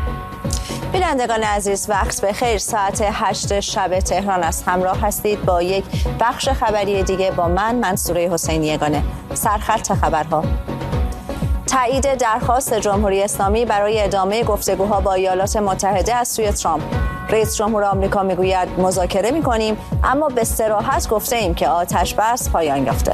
بینندگان عزیز، وقت بخیر. ساعت 8 شب تهران است. همراه هستید با یک بخش خبری دیگه با من منصوره حسینی یگانه. سرخط خبرها: تایید درخواست جمهوری اسلامی برای ادامه گفتگوها با ایالات متحده از سوی ترامپ. رئیس جمهور آمریکا میگوید مذاکره می‌کنیم اما به صراحت گفته ایم که آتش بس پایان یافته.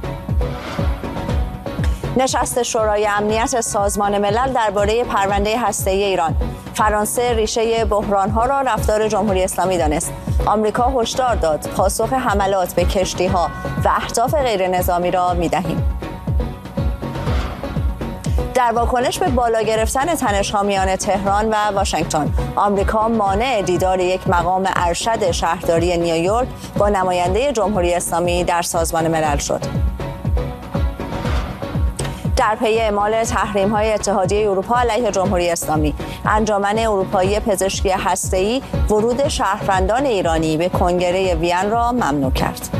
نشست شورای امنیت سازمان ملل درباره پرونده هسته‌ای ایران. فرانسه ریشه بحران‌ها را رفتار جمهوری اسلامی دانست. آمریکا هشدار داد پاسخ حملات به کشتی‌ها و اهداف غیر نظامی را می‌دهیم. در واکنش به بالا گرفتن تنش‌ها میان تهران و واشنگتن، آمریکا مانع دیدار یک مقام ارشد شهرداری نیویورک با نماینده جمهوری اسلامی در سازمان ملل شد. در پی اعمال تحریم‌های اتحادیه اروپا علیه جمهوری اسلامی، انجمن اروپایی پزشکی هسته‌ای ورود شهروندان ایرانی به کنگره وین را ممنوع کرد.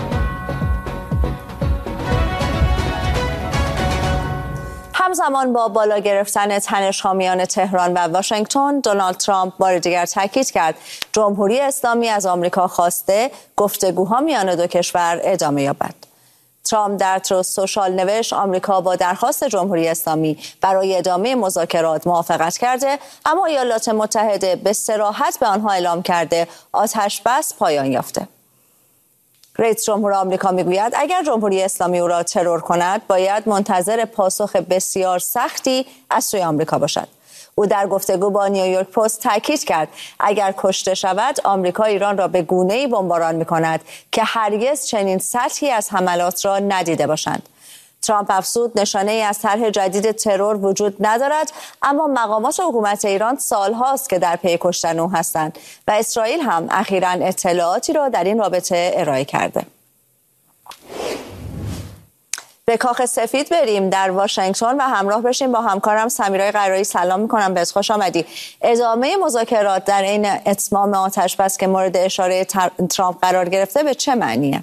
همزمان با بالا گرفتن تنش‌ها میان تهران و واشنگتن، دونالد ترامپ بار دیگر تاکید کرد جمهوری اسلامی از آمریکا خواسته گفتگوها میان دو کشور ادامه یابد. ترامپ در تروث سوشال نوشت آمریکا با درخواست جمهوری اسلامی برای ادامه مذاکرات موافقت کرده، اما ایالات متحده به صراحت به آنها اعلام کرده آتش بس پایان یافته. رئیس جمهور آمریکا میگوید اگر جمهوری اسلامی او را ترور کند باید منتظر پاسخ بسیار سختی از سوی آمریکا باشد. او در گفتگو با نیویورک پست تاکید کرد اگر کشته شود آمریکا ایران را به گونه‌ای بمباران می‌کند که هرگز چنین سطحی از حملات را ندیده باشند. ترامپ افزود نشانه‌ای از طرح جدید ترور وجود ندارد، اما مقامات حکومت ایران سالهاست که در پی کشتن او هستند و اسرائیل هم اخیراً اطلاعاتی را در این رابطه ارائه کرده. به کاخ سفید بریم در واشنگتن و همراه بشیم با همکارم سمیرای قرایی. سلام میکنم بهت، خوش آمدی. ادامه مذاکرات در عین اتمام آتش بس که مورد اشاره ترامپ قرار گرفته به چه معنیه؟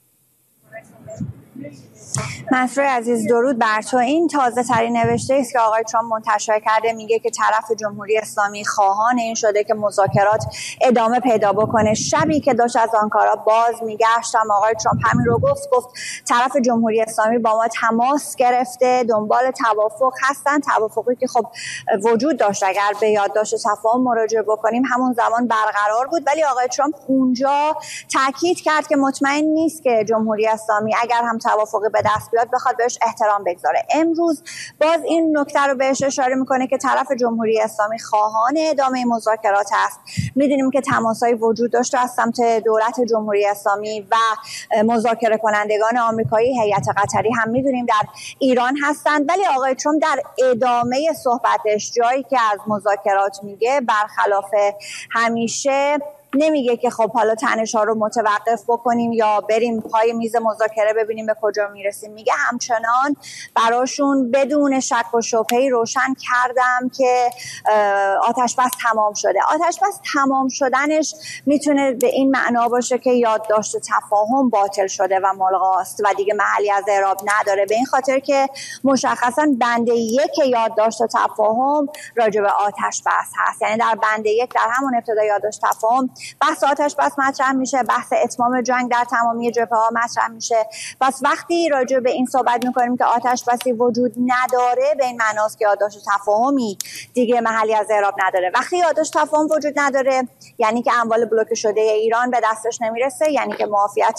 منصور عزیز، درود بر تو. این تازه ترین نوشته است که آقای ترامپ منتشر کرده. میگه که طرف جمهوری اسلامی خواهان این شده که مذاکرات ادامه پیدا بکنه. شبی که داشت از آنکارا باز میگشتم آقای ترامپ همین رو گفت طرف جمهوری اسلامی با ما تماس گرفته، دنبال توافق هستن، توافقی که خب وجود داشت اگر به یادداشت تفاهم مراجعه بکنیم همون زمان برقرار بود، ولی آقای ترامپ اونجا تاکید کرد که مطمئن نیست که جمهوری اسلامی اگر هم توافقی به دست بیاد بخواد بهش احترام بگذاره. امروز باز این نکته رو بهش اشاره میکنه که طرف جمهوری اسلامی خواهان ادامه مذاکرات است. میدونیم که تماس‌های وجود داشته از سمت دولت جمهوری اسلامی و مذاکره کنندگان آمریکایی، هیئت قطری هم میدونیم در ایران هستند، ولی آقای ترامپ در ادامه صحبتش جایی که از مذاکرات میگه برخلاف همیشه نمیگه که خب حالا تنش‌ها رو متوقف بکنیم یا بریم پای میز مذاکره ببینیم به کجا میرسیم. میگه همچنان براشون بدون شک و شبهه‌ای روشن کردم که آتش بس تمام شده. آتش بس تمام شدنش میتونه به این معنا باشه که یادداشت تفاهم باطل شده و ملغاست و دیگه محلی از اعراب نداره، به این خاطر که مشخصا بند 1 یادداشت تفاهم راجع به آتش بس هست. یعنی در بند 1 در همون ابتدای یادداشت تفاهم بحث آتش بس مطرح میشه، بحث اتمام جنگ در تمامی جبهه‌ها مطرح میشه. پس وقتی راجع به این صحبت میکنیم که آتش بسی وجود نداره، به این معناست که یادداشت تفاهمی دیگه محلی از اعراب نداره. وقتی یادداشت تفاهم وجود نداره یعنی که اموال بلوکه شده ایران به دستش نمیرسه، یعنی که معافیت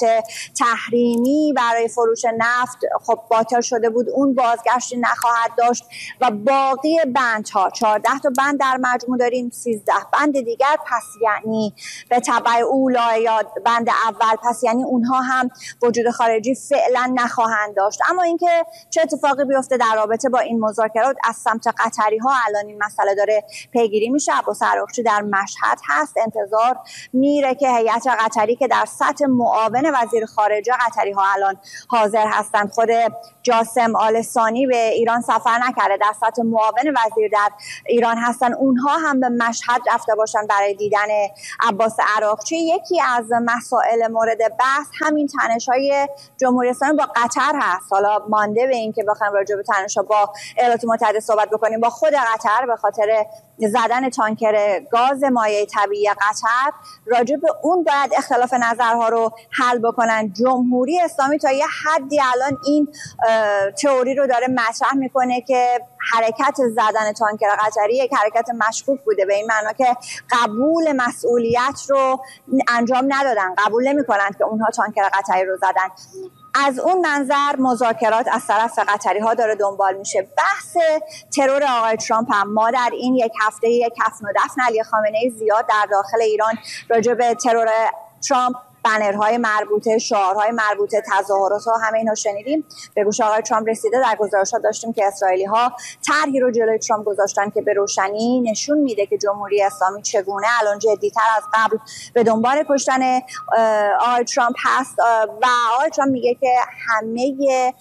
تحریمی برای فروش نفت خب باطل شده بود، اون بازگشتی نخواهد داشت و باقی بندها 14 تا بند در مجموع داریم، 13 بند دیگر، پس یعنی به تبع اولا یا بند اول، پس یعنی اونها هم وجود خارجی فعلا نخواهند داشت. اما اینکه چه اتفاقی بیفته در رابطه با این مذاکرات از سمت قطری ها الان این مسئله داره پیگیری میشه. عباس عراقچی در مشهد هست، انتظار میره که هیئت قطری که در سطح معاون وزیر خارجه قطری ها الان حاضر هستند، خود جاسم آل ثانی به ایران سفر نکرده، در سطح معاون وزیر در ایران هستن، اونها هم به مشهد رفته باشن برای دیدن عباس عراقچی یکی از مسائل مورد بحث همین تنش‌های جمهوری اسلامی با قطر هست. حالا مانده به این که بخوایم راجع به تنش‌ها با ایالات متحده صحبت بکنیم، با خود قطر به خاطر زدن تانکر گاز مایع طبیعی قطر، راجع به اون باید اختلاف نظرها رو حل بکنن. جمهوری اسلامی تا یه حدی الان این تئوری رو داره مطرح میکنه که حرکت زدن تانکر قطری یک حرکت مشکوک بوده، به این معنا که قبول مسئولیت رو انجام ندادن، قبول نمی‌کنند که اونها تانکر قطری رو زدن. از اون منظر مذاکرات از طرف قطری ها داره دنبال میشه. بحث ترور آقای ترامپ هم، ما در این یک هفته یک کفن و دفن علی خامنه‌ای زیاد در داخل ایران راجع به ترور ترامپ، بنرهای مربوطه، شعارهای مربوطه، تظاهرات ها، همه اینا شنیدیم. به گوش آقای ترامپ رسیده. در گزارشات داشتیم که اسرائیلی ها طرحی رو جلوی ترامپ گذاشتن که به روشنی نشون میده که جمهوری اسلامی چگونه الان جدی‌تر از قبل به دنبال کشتن آقای ترامپ هست و آقای ترامپ میگه که همه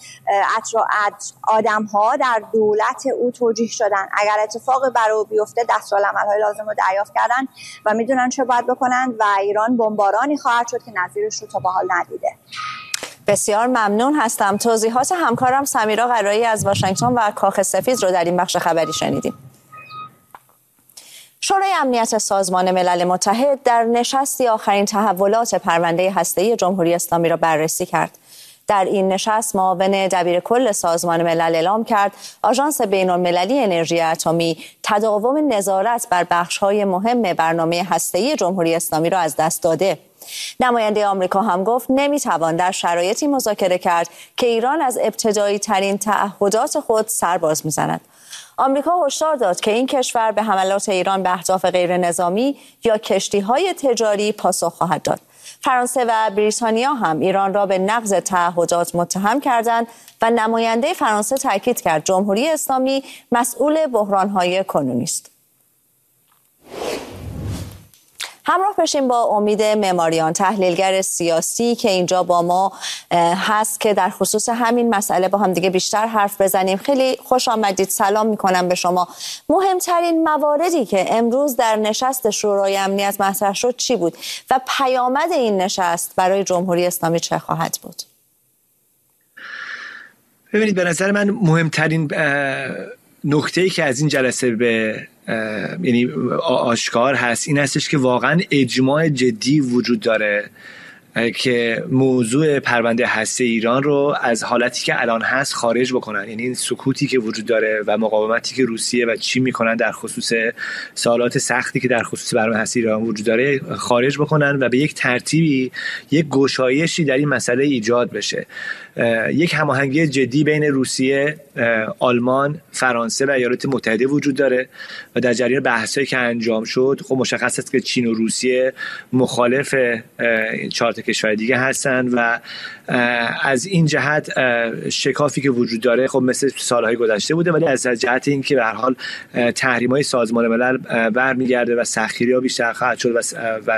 آدم‌ها در دولت او توجیه شدن، اگر اتفاقی برای او بیفته دستورالعمل‌های لازم رو دریافت کردن و میدونن چه باید بکنن و ایران بمبارانی خواهد شد که نظیرش رو تا به حال ندیده. بسیار ممنون هستم. توضیحات همکارم سمیرا قرایی از واشنگتن و کاخ سفید رو در این بخش خبری شنیدیم. شورای امنیت سازمان ملل متحد در نشستی آخرین تحولات پرونده هسته‌ای جمهوری اسلامی را بررسی کرد. در این نشست معاون دبیر کل سازمان ملل اعلام کرد آژانس بین‌المللی انرژی اتمی تداوم نظارت بر بخش‌های مهم برنامه هسته‌ای جمهوری اسلامی را از دست داده. نماینده آمریکا هم گفت نمیتوان در شرایطی مذاکره کرد که ایران از ابتدایی ترین تعهدات خود سر باز میزند. آمریکا هشدار داد که این کشور به حملات ایران به اهداف غیر نظامی یا کشتی‌های تجاری پاسخ خواهد داد. فرانسه و بریتانیا هم ایران را به نقض تعهدات متهم کردند و نماینده فرانسه تاکید کرد جمهوری اسلامی مسئول بحران‌های کنونی است. همراه بشیم با امید معماریان، تحلیلگر سیاسی که اینجا با ما هست که در خصوص همین مسئله با هم دیگه بیشتر حرف بزنیم. خیلی خوش آمدید. سلام میکنم به شما. مهمترین مواردی که امروز در نشست شورای امنیت مطرح شد چی بود و پیامد این نشست برای جمهوری اسلامی چه خواهد بود؟ ببینید، به نظر من مهمترین نکته‌ای که از این جلسه به یعنی آشکار هست این هستش که واقعا اجماع جدی وجود داره که موضوع پرونده هسته ایران رو از حالتی که الان هست خارج بکنن. یعنی این سکوتی که وجود داره و مقاومتی که روسیه و چین میکنن در خصوص سوالات سختی که در خصوص برنامه هسته ایران وجود داره خارج بکنن و به یک ترتیبی یک گشایشی در این مسئله ایجاد بشه. یک هماهنگی جدی بین روسیه، آلمان، فرانسه و ایالات متحده وجود داره و در جریان بحثایی که انجام شد خب مشخص است که چین و روسیه مخالف چهار تا کشور دیگه هستن و از این جهت شکافی که وجود داره خب مثل سالهای گذشته بوده، ولی از جهت این که به هر حال تحریم‌های سازمان ملل برمیگرده و سختگیری‌ها بیشتر خواهد شد و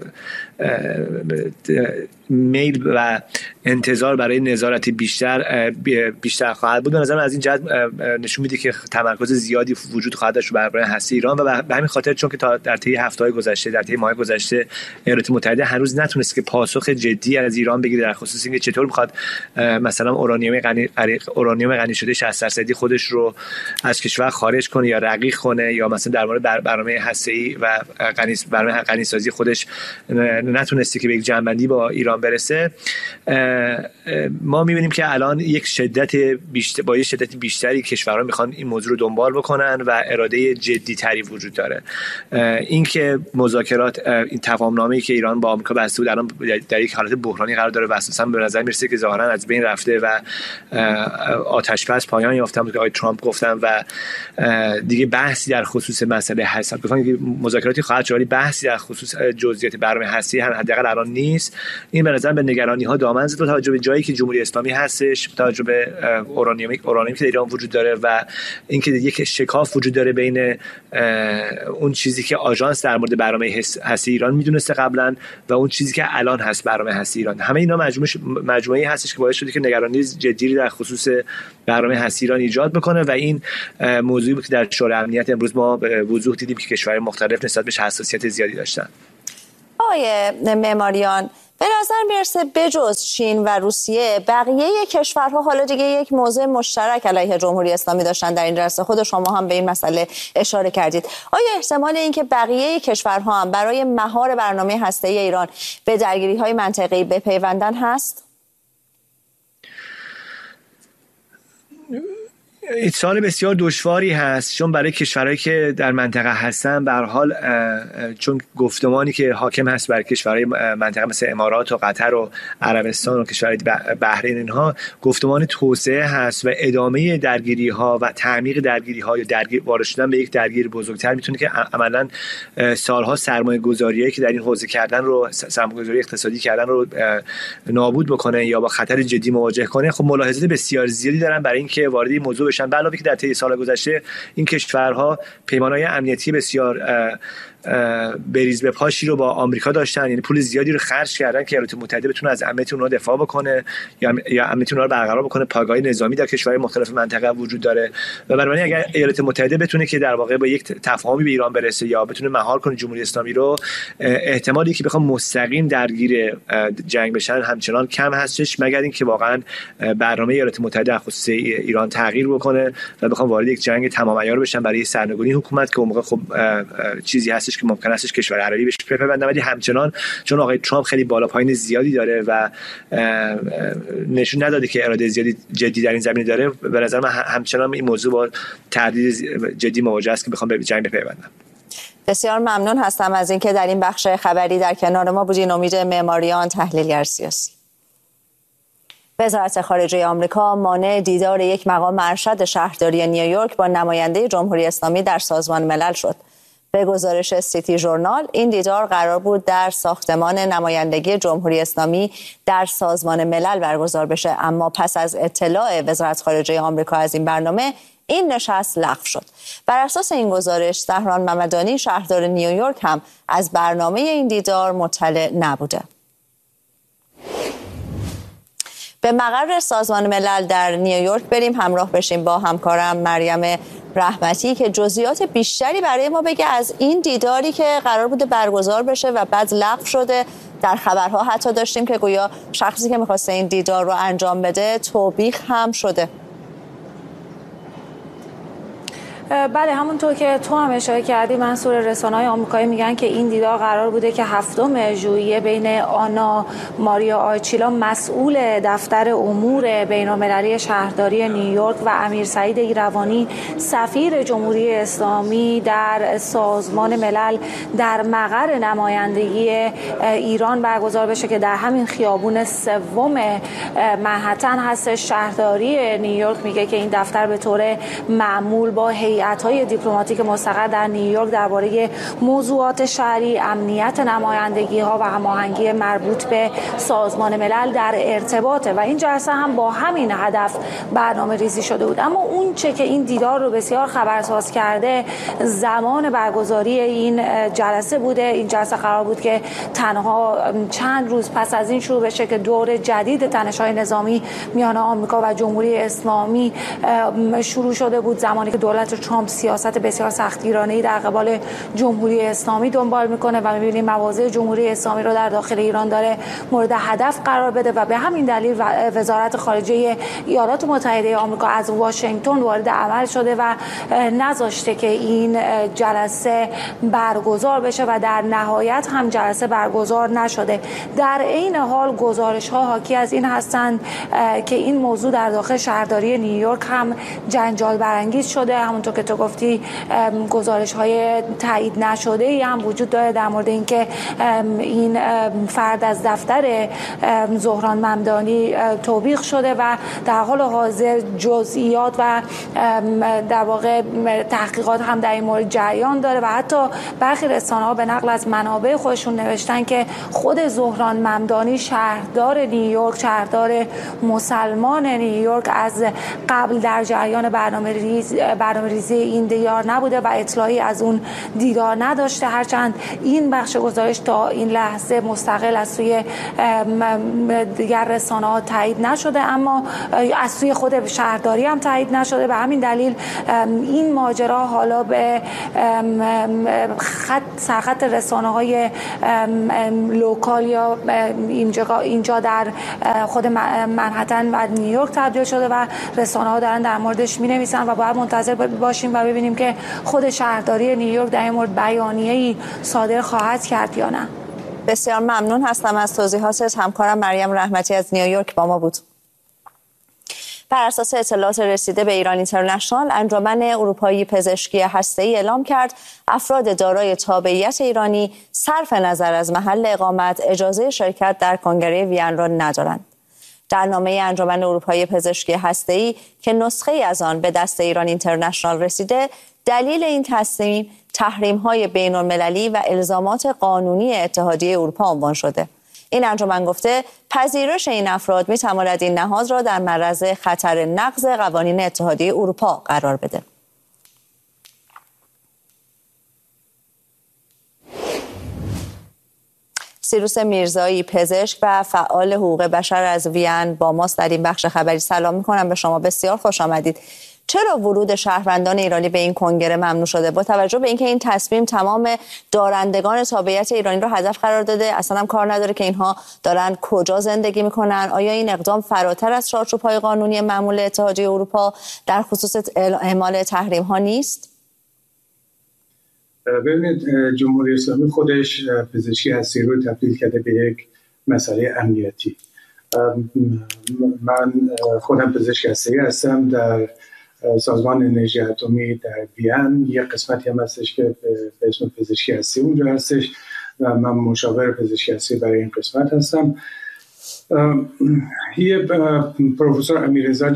میل و انتظار برای نظارت بیشتر خواهد بود. به نظر من از این جهت نشون میده که تمرکز زیادی وجود خواهد داشت بر برنامه هسته ایران و به همین خاطر چون که تا در طی هفته‌های گذشته، در طی ماه‌های گذشته ایالات متحده هنوز نتونست که پاسخ جدی از ایران بگیره در خصوص اینکه چطور میخواد مثلا اورانیوم غنی شده 60% خودش رو از کشور خارج کنه یا رقیق کنه یا مثلا در مورد برنامه هسته‌ای و برنامه غنی‌سازی خودش نتونستی که به یک جنبندی با ایران برسه. ما می‌بینیم که الان یک شدت بیشتری کشورها میخوان این موضوع رو دنبال بکنن و اراده جدی‌تری وجود داره. اینکه مذاکرات، این تفاهم‌نامه‌ای که ایران با آمریکا بسته بود الان در یک حالت بحرانی قرار داره و اساساً به نظر میرسه که ظاهراً از بین رفته و آتش‌بس پایان یافته بود که آقای ترامپ گفتن و دیگه بحثی در خصوص مسئله هست. بخوام مذاکراتی خواهد شد ولی بحثی در خصوص جزئیات برنامه هستی حداقل الان نیست. این به نظر به نگرانی‌ها دامن زد با توجه به جایی که جمهوری اسلامی هستش، با توجه به اورانیومی که ایران وجود داره و اینکه یک شکاف وجود داره بین اون چیزی که آژانس در مورد برنامه هستی ایران میدونسته قبلا و اون چیزی که الان هست برنامه هستی ایران. همه اینا مجموعه‌ای هستش که باعث شده که نگرانی جدی در خصوص برنامه هستی ایران ایجاد بکنه و این موضوعی بود که در شورای امنیت امروز ما به وضوح دیدیم که کشورهای مختلف نسبت بهش حساسیت زیادی داشتن. آقای معماریان، به نظر میرسه بجز چین و روسیه بقیه کشورها حالا دیگه یک موضع مشترک علیه جمهوری اسلامی داشتن در این جلسه. خود شما هم به این مسئله اشاره کردید. آیا احتمال اینکه بقیه کشورها هم برای مهار برنامه هسته‌ای ایران به درگیری‌های منطقه‌ای بپیوندن هست؟ این سال بسیار دشواری هست، چون برای کشورهایی که در منطقه هستن به هر حال چون گفتمانی که حاکم هست بر کشورهای منطقه مثل امارات و قطر و عربستان و کشورهای بحرین، اینها گفتمان توسعه هست و ادامه درگیری ها و تعمیق درگیری ها یا وارد شدن به یک درگیری بزرگتر میتونه که عملا سالها سرمایه گذاریایی که در این حوزه کردن رو، سرمایه گذاری اقتصادی کردن رو نابود بکنه یا با خطر جدی مواجه کنه. خب ملاحظات بسیار زیادی دارن برای اینکه وارد این موضوع بشن. علاوه که در طی سال گذشته این کشورها پیمانهای امنیتی بسیار بریز به پاشی رو با آمریکا داشتن، یعنی پول زیادی رو خرج کردن که ایالات متحده بتونه از امنیت اونها دفاع بکنه یا امنیت اونها رو برقرار بکنه. پایگاه نظامی در کشورهای مختلف منطقه وجود داره و بنابراین اگر ایالات متحده بتونه که در واقع با یک تفاهمی به ایران برسه یا بتونه مهار کنه جمهوری اسلامی رو، احتمالی که بخوام مستقیم درگیر جنگ بشن همچنان کم هستش، مگر اینکه واقعا برنامه ایالات متحده خصوص ایران تغییر بکنه و بخوام وارد یک جنگ تمام عیار بشن برای سرنگونی حکومت که اون موقع خب چیزی هستش که ممکن است کشور عربی بهش بپیوندن. ولی همچنان چون آقای ترامپ خیلی بالا پایین زیادی داره و نشون نداده که اراده زیادی جدی در این زمینه داره، به نظر من همچنان این موضوع با تردید جدی مواجه است که بخوام به جنگ بپیوندن. بسیار ممنون هستم از اینکه در این بخش خبری در کنار ما بودین. امید معماریان، تحلیلگر سیاسی. وزارت خارجه آمریکا مانع دیدار یک مقام ارشد شهرداری نیویورک با نماینده جمهوری اسلامی در سازمان ملل شد. به گزارش سیتی ژورنال این دیدار قرار بود در ساختمان نمایندگی جمهوری اسلامی در سازمان ملل برگزار بشه، اما پس از اطلاع وزارت خارجه آمریکا از این برنامه این نشست لغو شد. بر اساس این گزارش زهران ممدانی شهردار نیویورک هم از برنامه این دیدار مطلع نبوده. به مقر سازمان ملل در نیویورک بریم، همراه بشیم با همکارم مریم رحمتی که جزئیات بیشتری برای ما بگه از این دیداری که قرار بوده برگزار بشه و بعد لغو شده. در خبرها حتی داشتیم که گویا شخصی که می‌خواسته این دیدار رو انجام بده توبیخ هم شده. بله، همونطور که تو هم اشاره کردی منصور، رسانه‌های آمریکایی میگن که این دیدار قرار بوده که 7 ژوئیه بین آنا ماریا آرچیلا مسئول دفتر امور بین‌المللی شهرداری نیویورک و امیر سعید ایروانی سفیر جمهوری اسلامی در سازمان ملل در مقر نمایندگی ایران برگزار بشه که در همین خیابون 3 منهتن هست. شهرداری نیویورک میگه که این دفتر به طور معمول با هیئت‌های دیپلماتیک مستقر در نیویورک درباره موضوعات شهری، امنیت نمایندگی‌ها و هماهنگی مربوط به سازمان ملل در ارتباطه و این جلسه هم با همین هدف برنامه‌ریزی شده بود. اما اون چه که این دیدار رو بسیار خبرساز کرده زمان برگزاری این جلسه بوده. این جلسه قرار بود که تنها چند روز پس از این شروع بشه که دور جدید تنش‌های نظامی میان آمریکا و جمهوری اسلامی شروع شده بود، زمانی که دولت ترامپ سیاست بسیار سختگیرانه‌ای در قبال جمهوری اسلامی دنبال میکنه و می‌بینیم مواضع جمهوری اسلامی رو در داخل ایران داره مورد هدف قرار بده و به همین دلیل وزارت خارجه ایالات متحده آمریکا از واشنگتن وارد عمل شده و نذاشته که این جلسه برگزار بشه و در نهایت هم جلسه برگزار نشده. در این حال گزارش‌ها حاکی از این هستند که این موضوع در داخل شهرداری نیویورک هم جنجال برانگیز شده. همونطور که تو گفتی گزارش‌های تایید نشده‌ای هم وجود داره در مورد اینکه این فرد از دفتر زهران ممدانی توبیخ شده و در حال حاضر جزئیات و در واقع تحقیقات هم در این مورد جریان داره و حتی برخی رسانه‌ها به نقل از منابع خودشون نوشتن که خود زهران ممدانی شهردار نیویورک، شهردار مسلمان نیویورک، از قبل در جریان برنامه‌ریزی برنامه‌ریزی این دیدار نبوده و اطلاعی از اون دیدار نداشته، هرچند این بخش گزارش تا این لحظه مستقل از سوی دیگر رسانه‌ها تایید نشده، اما از سوی خود شهرداری هم تایید نشده. به همین دلیل این ماجرا حالا به سرخط رسانه‌های لوکال یا اینجا در خود منهتن و نیویورک تبدیل شده و رسانه‌ها دارن در موردش می‌نویسن و باید منتظر باشیم و ببینیم که خود شهرداری نیویورک در این مورد بیانیه‌ای صادر خواهد کرد یا نه. بسیار ممنون هستم از توضیحات همکارم مریم رحمتی از نیویورک با ما بود. بر اساس اطلاعات رسیده به ایران اینترنشنال، انجمن اروپایی پزشکی هسته‌ای اعلام کرد افراد دارای تابعیت ایرانی صرف نظر از محل اقامت اجازه شرکت در کنگره وین را ندارند. در نامه انجمن اروپایی پزشکی هسته‌ای که نسخه‌ای از آن به دست ایران اینترنشنال رسیده، دلیل این تصمیم تحریم‌های بین‌المللی و الزامات قانونی اتحادیه اروپا عنوان شده. این انجمن گفته پذیرش این افراد می‌تواند این نهاد را در معرض خطر نقض قوانین اتحادیه اروپا قرار بده. سیروس میرزایی، پزشک و فعال حقوق بشر از وین با ماست در این بخش خبری. سلام می‌کنم به شما، بسیار خوش آمدید. چرا ورود شهروندان ایرانی به این کنگره ممنوع شده؟ با توجه به اینکه این تصمیم تمام دارندگان تابعیت ایرانی را هدف قرار داده، اصلا هم کار نداره که اینها دارن کجا زندگی میکنن. آیا این اقدام فراتر از چارچوب‌های قانونی معمول اتحادیه اروپا در خصوص اعمال تحریم ها نیست؟ ببینید، جمهوری اسلامی خودش پزشکی هستی رو تبدیل کرده به یک مسئله امنیتی. من خودم پزشک هستی هستم. در سازمان انرژی اتمی در وین یک قسمتی هم هستش که به اسم پزشکی هستی اونجا هستش و من مشاور پزشکی هستی برای این قسمت هستم. یه پروفسور امیررضا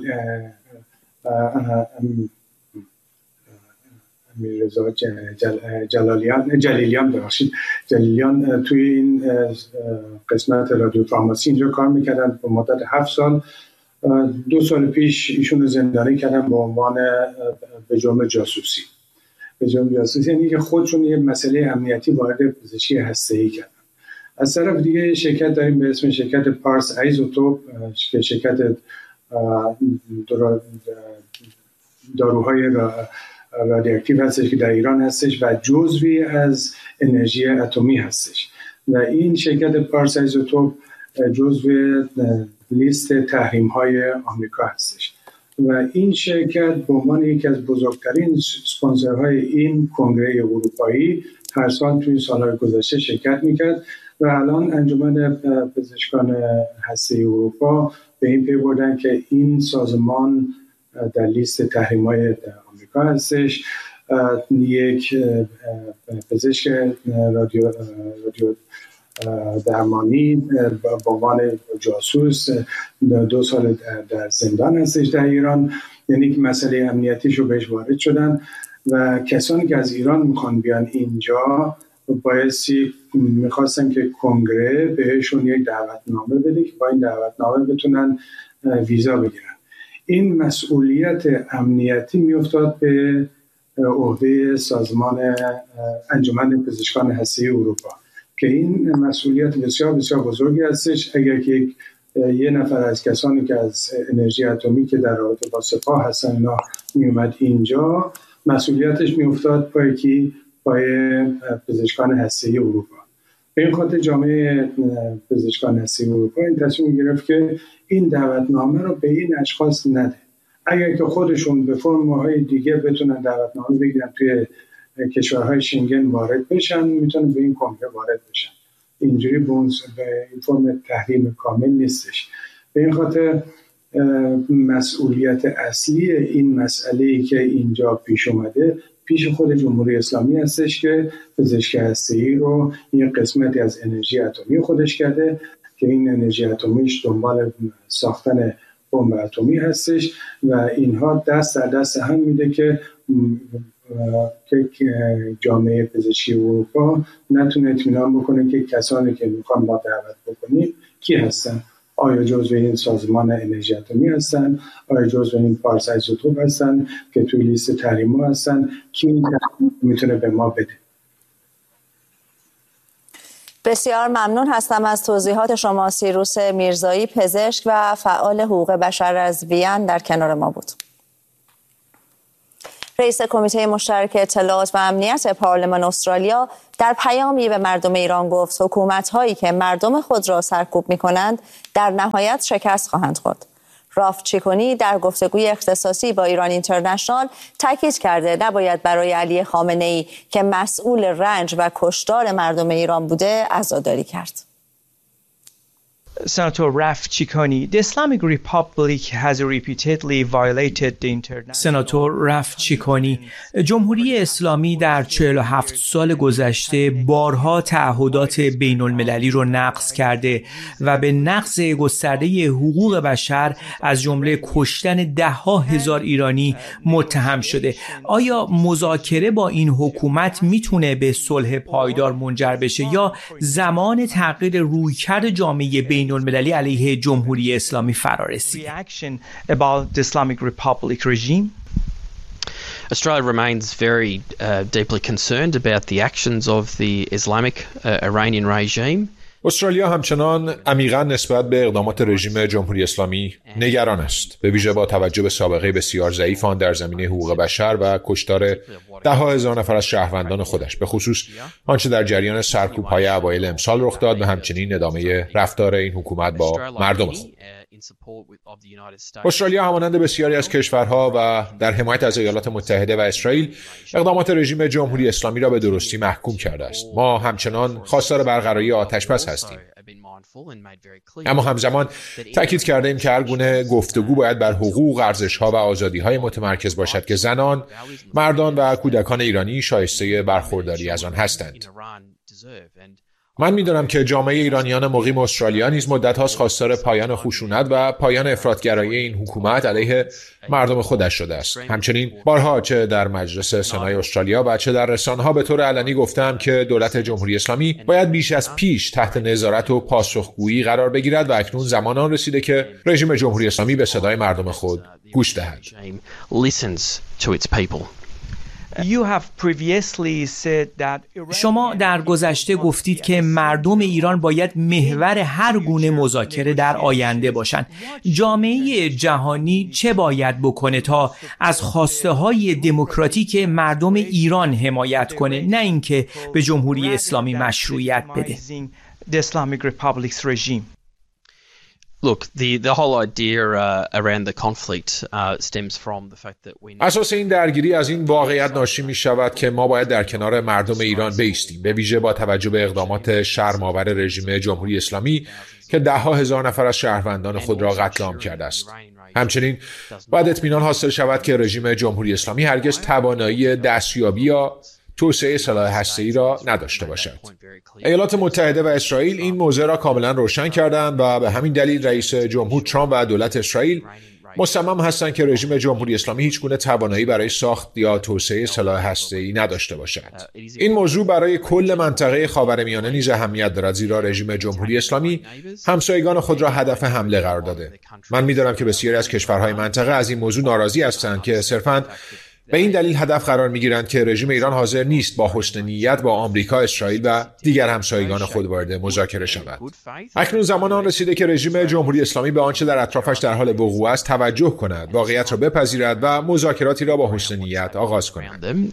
جلیلیان توی این قسمت رادیو فارماسی اینجا کار میکردن به مدت 7 سال. 2 سال پیش ایشون رو زندانی کردن به عنوان به جرم جاسوسی. به جرم جاسوسی یعنی که خودشون یه مسئله امنیتی وارد پزشکی هسته‌ای کردن. از طرف دیگه شرکت داریم به اسم شرکت پارس ایزوتوپ که شرکت داروهای رادیواکتیو هستش که در ایران هستش و جزوی از انرژی اتمی هستش و این شرکت پارس ایزوتوپ جزو لیست تحریم‌های آمریکا هستش و این شرکت به عنوان یکی از بزرگترین اسپانسرهای این کنگره اروپایی هر سال توی سالهای گذشته شرکت میکرد و الان انجمن پزشکان هسته‌ای اروپا به این پی بردن که این سازمان در لیست تحریم‌های آمریکا هستش. یک پزشک رادیو درمانی به عنوان جاسوس 2 سال در زندان هستش در ایران، یعنی که مسئله امنیتیشو بهش وارد شدن و کسانی که از ایران میخوان بیان اینجا بایستی میخواستن که کنگره بهشون یک دعوتنامه بده که با این دعوتنامه بتونن ویزا بگیرن. این مسئولیت امنیتی میافتاد به عهده سازمان انجمن پزشکان هسته‌ای اروپا که این مسئولیت بسیار بسیار بزرگی هستش. اگر که یه نفر از کسانی که از انرژی اتمی که در رابطه با سپاه هستن اینا میومد اینجا، مسئولیتش میافتاد پای پزشکان هسته‌ای اروپا. به این خاطر جامعه پزشکان هسته‌ای اروپا این تصمیم گرفت که این دعوتنامه رو به این اشخاص نده. اگر که خودشون به فرم‌های دیگه بتونن دعوتنامه بگیرن توی کشورهای شنگن وارد بشن، میتونن به این کنگره وارد بشن. اینجوری به این فرم تحریم کامل نیستش. به این خاطر مسئولیت اصلی این مسئله‌ای که اینجا پیش اومده پیش خود جمهوری اسلامی هستش که پزشکی هسته‌ای رو این قسمتی از انرژی اتمی خودش کرده که این انرژی اتمیش دنبال ساختن بمب اتمی هستش و اینها دست در دست هم میده که جامعه پزشکی اروپا نتونه اطمینان بکنه که کسانی که میخوان با دعوت بکنیم کی هستن آیا جزو این سازمان انرژی اتمی هستن، آیا جزو این پارس ایزوتوپ هستن که توی لیست تحریم‌ها هستن، کی این تحریم میتونه به ما بده. بسیار ممنون هستم از توضیحات شما. سیروس میرزایی، پزشک و فعال حقوق بشر از وین در کنار ما بود. رئیس کمیته مشترک اطلاعات و امنیت پارلمان استرالیا در پیامی به مردم ایران گفت حکومت‌هایی که مردم خود را سرکوب می‌کنند در نهایت شکست خواهند خورد. راف چیکونی در گفتگوی اختصاصی با ایران اینترنشنال تاکید کرده نباید برای علی خامنه‌ای که مسئول رنج و کشتار مردم ایران بوده عزاداری کرد. Senator Raf Chikoni, the Islamic Republic has repeatedly violated the international. سناتور رف چیکانی، جمهوری اسلامی در 47 سال گذشته بارها تعهدات بین المللی رو نقض کرده و به نقض گسترده حقوق بشر از جمله کشتن ده‌ها هزار ایرانی متهم شده. آیا مذاکره با این حکومت میتونه به صلح پایدار منجر بشه یا زمان تغییر رویکرد جامعه بین المللی علیه جمهوری اسلامی فرا رسید؟ Australia remains very deeply concerned about the actions of the Islamic Iranian regime. استرالیا همچنان عمیقاً نسبت به اقدامات رژیم جمهوری اسلامی نگران است، به ویژه با توجه به سابقه بسیار ضعیف آن در زمینه حقوق بشر و کشتار ده‌ها هزار نفر از شهروندان خودش، به خصوص آنچه در جریان سرکوب‌های اوایل امسال رخ داد و همچنین ادامه رفتار این حکومت با مردم خود. استرالیا همانند بسیاری از کشورها و در حمایت از ایالات متحده و اسرائیل اقدامات رژیم جمهوری اسلامی را به درستی محکوم کرده است. ما همچنان خواستار برقراری آتش‌بس هستیم، اما همزمان تاکید کرده ایم که هر گونه گفتگو باید بر حقوق، ارزش‌ها و آزادی‌های متمرکز باشد که زنان، مردان و کودکان ایرانی شایسته برخورداری از آن هستند. من می‌دانم که جامعه ایرانیان مقیم استرالیا نیز مدت‌هاست خواستار پایان خشونت و پایان افراط‌گرایی این حکومت علیه مردم خودش شده است. همچنین بارها چه در مجلس سنای استرالیا و چه در رسانه‌ها به طور علنی گفتم که دولت جمهوری اسلامی باید بیش از پیش تحت نظارت و پاسخگویی قرار بگیرد و اکنون زمان آن رسیده که رژیم جمهوری اسلامی به صدای مردم خود گوش دهد. شما در گذشته گفتید که مردم ایران باید محور هر گونه مذاکره در آینده باشند. جامعه جهانی چه باید بکنه تا از خواسته های دموکراتیک مردم ایران حمایت کنه، نه اینکه به جمهوری اسلامی مشروعیت بده؟ The whole idea around the conflict stems from the fact that we اساس این درگیری از این واقعیت ناشی می شود که ما باید در کنار مردم ایران بایستیم، به ویژه با توجه به اقدامات شرم‌آور رژیم جمهوری اسلامی که ده‌ها هزار نفر از شهروندان خود را قتل عام کرده است. همچنین باید اطمینان حاصل شود که رژیم جمهوری اسلامی هرگز توانایی دستیابی یا توسعه سلاح هسته‌ای را نداشته باشد. ایالات متحده و اسرائیل این موضوع را کاملا روشن کردند و به همین دلیل رئیس جمهور ترامپ و دولت اسرائیل مصمم هستند که رژیم جمهوری اسلامی هیچ گونه توانایی برای ساخت یا توسعه سلاح هسته‌ای نداشته باشد. این موضوع برای کل منطقه خاورمیانه نیز اهمیت دارد، زیرا رژیم جمهوری اسلامی همسایگان خود را هدف حمله قرار داده. من می‌دانم که بسیاری از کشورهای منطقه از این موضوع ناراضی هستند که صرفاً به این دلیل هدف قرار می‌گیرند که رژیم ایران حاضر نیست با حسن نیت با آمریکا، اسرائیل و دیگر همسایگان خود وارد مذاکره شود. اکنون زمان آن رسیده که رژیم جمهوری اسلامی به آنچه در اطرافش در حال وقوع است توجه کند، واقعیت را بپذیرد و مذاکراتی را با حسن نیت آغاز کند.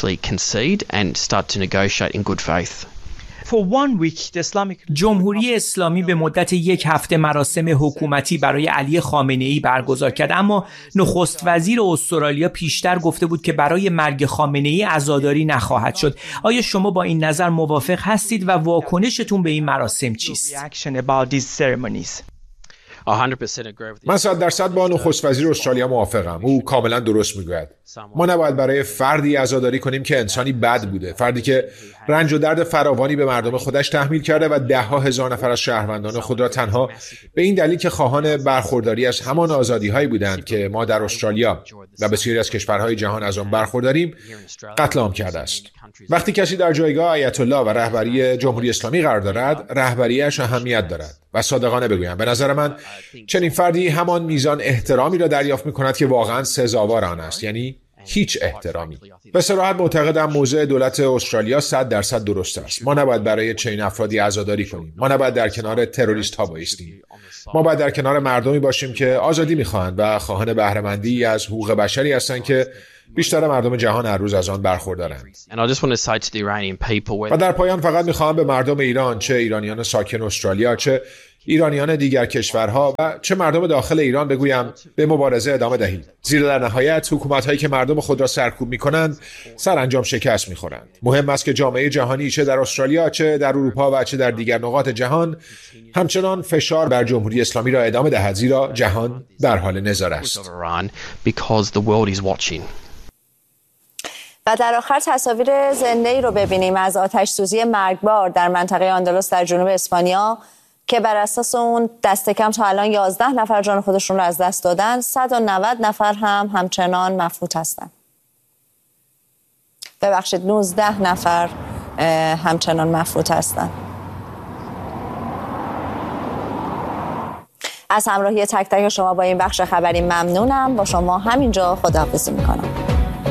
جمهوری اسلامی به مدت 1 هفته مراسم حکومتی برای علی خامنه‌ای برگزار کرد، اما نخست وزیر استرالیا پیشتر گفته بود که برای مرگ خامنه‌ای عزاداری نخواهد شد. آیا شما با این نظر موافق هستید و واکنشتون به این مراسم چیست؟ من 100% با نخست وزیر استرالیا موافقم. او کاملا درست میگوید. ما نباید برای فردی عزاداری کنیم که انسانی بد بوده، فردی که رنج و درد فراوانی به مردم خودش تحمیل کرده و ده‌ها هزار نفر از شهروندان خود را تنها به این دلیل که خواهان برخورداری از همان آزادی‌هایی بودند که ما در استرالیا و بسیاری از کشورهای جهان از آن برخورداریم قتل عام کرده است. وقتی کسی در جایگاه آیت الله و رهبری جمهوری اسلامی قرار دارد، رهبریش اهمیت دارد. و صادقانه بگویم به نظر من چنین فردی همان میزان احترامی را دریافت می‌کند که واقعاً سزاوار آن است، یعنی هیچ احترامی. به صراحت معتقدم موضع دولت استرالیا 100% درست است. ما نباید برای چنین افرادی عزاداری کنیم. ما نباید در کنار تروریست‌ها بایستیم. ما باید در کنار مردمی باشیم که آزادی می‌خواهند و خواهان بهره‌مندی از حقوق بشری هستند که بیشتر مردم جهان هر روز از آن برخوردارند. و در پایان فقط می‌خواهم به مردم ایران، چه ایرانیان ساکن استرالیا، چه ایرانیان دیگر کشورها و چه مردم داخل ایران بگویم به مبارزه ادامه دهید. زیرا در نهایت حکومت‌هایی که مردم خود را سرکوب می‌کنند سرانجام شکست می‌خورند. مهم است که جامعه جهانی چه در استرالیا، چه در اروپا و چه در دیگر نقاط جهان همچنان فشار بر جمهوری اسلامی را ادامه دهد، زیرا جهان در حال نظاره است. و در آخر تصاویر زنده‌ای رو ببینیم از آتش سوزی مرگبار در منطقه آندلس در جنوب اسپانیا که بر اساس اون دست کم تا الان 11 نفر جان خودشون رو از دست دادن، 190 نفر هم همچنان مفقود هستن. ببخشید 19 نفر همچنان مفقود هستن. از همراهی تک تک شما با این بخش خبری ممنونم. با شما همینجا خداحافظی میکنم.